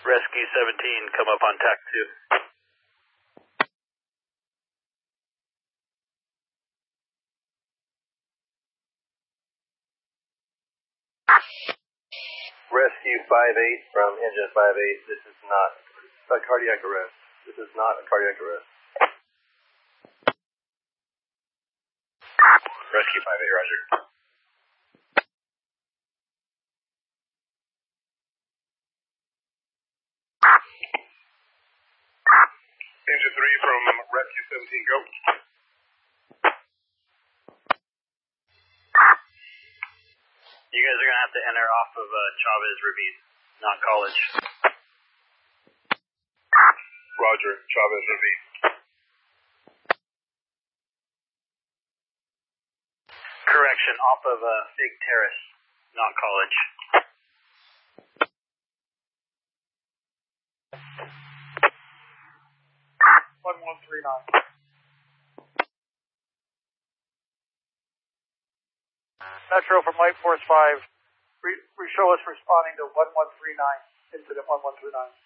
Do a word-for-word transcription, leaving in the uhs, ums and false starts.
Rescue seventeen, come up on tac two. Rescue five eight from engine five eight, this is not a cardiac arrest. This is not a cardiac arrest. Rescue five eight, roger. Engine three from Rescue seventeen, go. You guys are going to have to enter off of uh, Chavez Ravine, not College. Roger, Chavez Ravine. Correction, off of uh, Fig Terrace, not College. one one three nine. Metro from Light Force five, re, re show us responding to one one three nine, incident one one three nine.